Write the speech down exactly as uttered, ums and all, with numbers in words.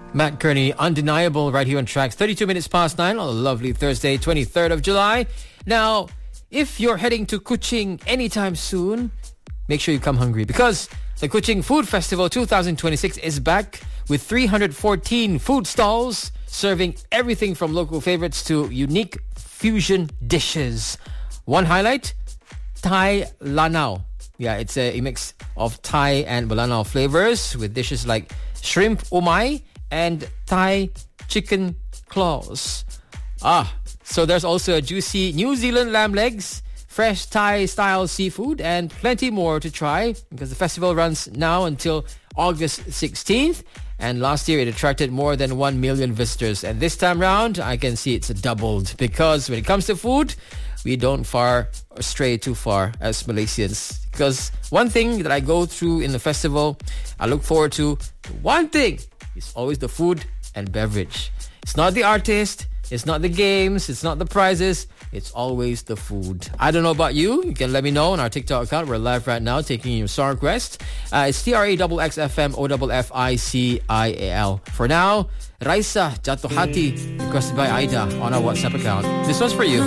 Matt Kearney, Undeniable, right here on Tracks. thirty-two minutes past nine on a lovely Thursday, twenty-third of July. Now, if you're heading to Kuching anytime soon, make sure you come hungry because the Kuching Food Festival twenty twenty-six is back with three hundred fourteen food stalls serving everything from local favorites to unique fusion dishes. One highlight, Thai Lanao. Yeah, it's a, a mix of Thai and Lanao flavors with dishes like shrimp umai and Thai chicken claws. Ah, so there's also a juicy New Zealand lamb legs, fresh Thai-style seafood, and plenty more to try because the festival runs now until August sixteenth. And last year it attracted more than one million visitors. And this time round, I can see it's doubled because when it comes to food, we don't far stray too far as Malaysians. Because one thing that I go through in the festival, I look forward to, one thing is always the food and beverage. It's not the artist, it's not the games, it's not the prizes, it's always the food. I don't know about you. You can let me know on our TikTok account. We're live right now taking your song request. Uh, it's T R A X X F M O F F I C I A L. For now, Raisa Jatuh Hati requested by Aida on our WhatsApp account. This one's for you.